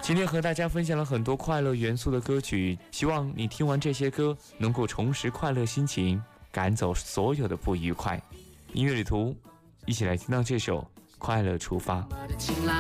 今天和大家分享了很多快乐元素的歌曲，希望你听完这些歌能够重拾快乐心情，赶走所有的不愉快。音乐旅途，一起来听到这首《快乐出发》。